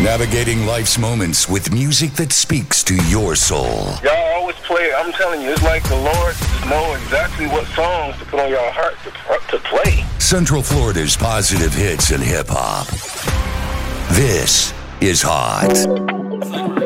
Navigating life's moments with music that speaks to your soul. Y'all always play, I'm telling you, it's like the Lord just know exactly what songs to put on your heart to play. Central Florida's positive hits and hip-hop. This is Hot.